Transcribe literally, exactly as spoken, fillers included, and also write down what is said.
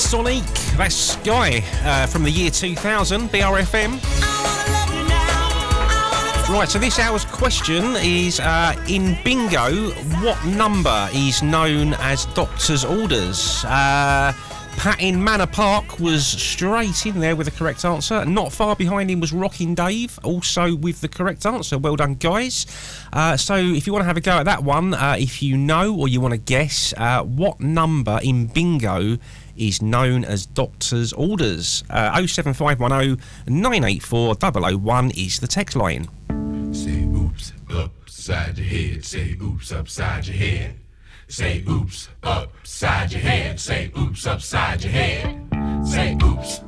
Sonic. That's Sky uh, from the year two thousand, B R F M. Right, so this hour's question is, uh, in bingo, what number is known as doctor's orders? Uh, Pat in Manor Park was straight in there with the correct answer. Not far behind him was Rockin' Dave, also with the correct answer. Well done, guys. Uh, so if you want to have a go at that one, uh, if you know or you want to guess, uh, what number in bingo is known as doctor's orders? Uh, oh seven five one oh nine eight four oh oh one is the text line. Say oops upside your head. Say oops upside your head. Say oops upside your head. Say oops upside your head. Say oops